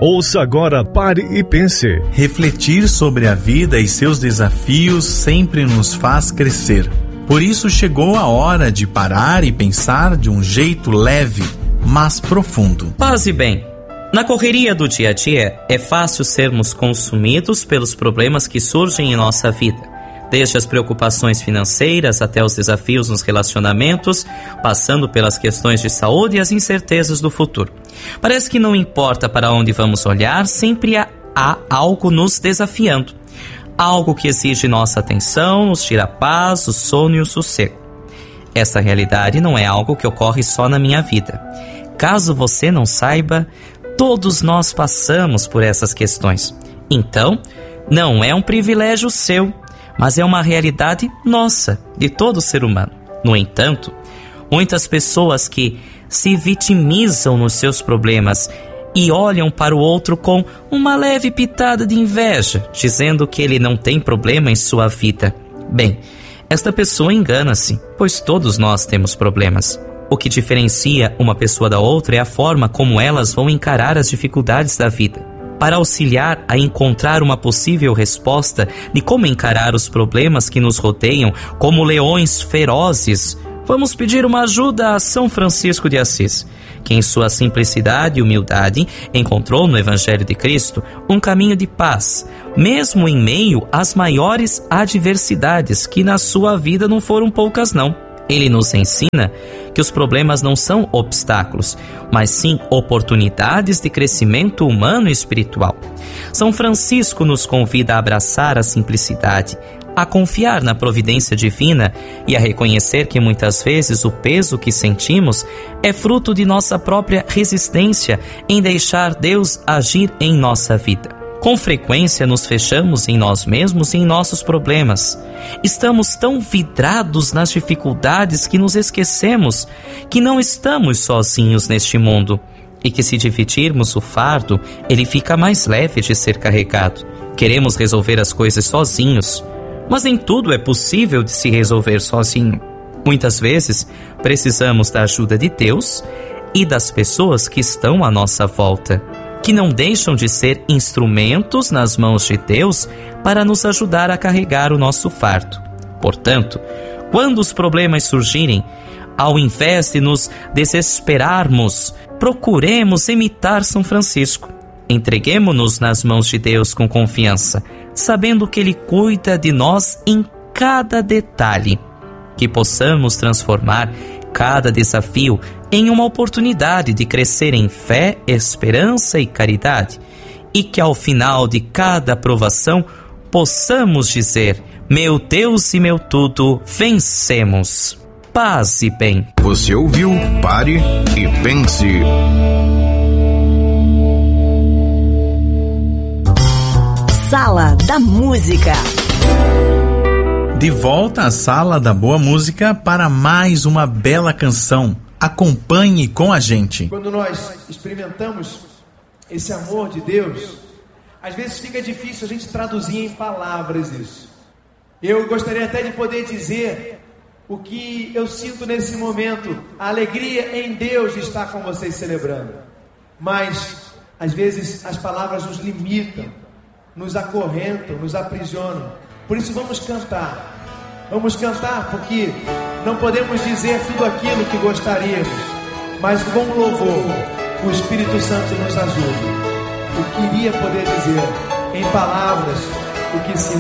Ouça agora, pare e pense. Refletir sobre a vida e seus desafios sempre nos faz crescer. Por isso chegou a hora de parar e pensar de um jeito leve, mas profundo. Paz e bem. Na correria do dia a dia, é fácil sermos consumidos pelos problemas que surgem em nossa vida. Desde as preocupações financeiras até os desafios nos relacionamentos, passando pelas questões de saúde e as incertezas do futuro. Parece que não importa para onde vamos olhar, sempre há algo nos desafiando. Algo que exige nossa atenção, nos tira a paz, o sono e o sossego. Essa realidade não é algo que ocorre só na minha vida. Caso você não saiba, todos nós passamos por essas questões. Então, não é um privilégio seu, mas é uma realidade nossa, de todo ser humano. No entanto, muitas pessoas que se vitimizam nos seus problemas e olham para o outro com uma leve pitada de inveja, dizendo que ele não tem problema em sua vida. Bem, esta pessoa engana-se, pois todos nós temos problemas. O que diferencia uma pessoa da outra é a forma como elas vão encarar as dificuldades da vida. Para auxiliar a encontrar uma possível resposta de como encarar os problemas que nos rodeiam como leões ferozes, vamos pedir uma ajuda a São Francisco de Assis, que em sua simplicidade e humildade encontrou no Evangelho de Cristo um caminho de paz, mesmo em meio às maiores adversidades, que na sua vida não foram poucas não. Ele nos ensina que os problemas não são obstáculos, mas sim oportunidades de crescimento humano e espiritual. São Francisco nos convida a abraçar a simplicidade, a confiar na providência divina e a reconhecer que muitas vezes o peso que sentimos é fruto de nossa própria resistência em deixar Deus agir em nossa vida. Com frequência nos fechamos em nós mesmos e em nossos problemas. Estamos tão vidrados nas dificuldades que nos esquecemos que não estamos sozinhos neste mundo e que se dividirmos o fardo, ele fica mais leve de ser carregado. Queremos resolver as coisas sozinhos, mas nem tudo é possível de se resolver sozinho. Muitas vezes precisamos da ajuda de Deus e das pessoas que estão à nossa volta, que não deixam de ser instrumentos nas mãos de Deus para nos ajudar a carregar o nosso fardo. Portanto, quando os problemas surgirem, ao invés de nos desesperarmos, procuremos imitar São Francisco. Entreguemo-nos nas mãos de Deus com confiança, sabendo que Ele cuida de nós em cada detalhe. Que possamos transformar cada desafio em uma oportunidade de crescer em fé, esperança e caridade, e que ao final de cada provação possamos dizer: meu Deus e meu tudo, vencemos. Paz e bem. Você ouviu? Pare e pense. Sala da Música. De volta à Sala da Boa Música para mais uma bela canção. Acompanhe com a gente. Quando nós experimentamos esse amor de Deus, às vezes fica difícil a gente traduzir em palavras isso. Eu gostaria até de poder dizer o que eu sinto nesse momento, a alegria em Deus de estar com vocês celebrando. Mas, às vezes, as palavras nos limitam, nos acorrentam, nos aprisionam. Por isso vamos cantar. Vamos cantar porque não podemos dizer tudo aquilo que gostaríamos, mas com louvor o Espírito Santo nos ajuda. Eu queria poder dizer em palavras o que sinto.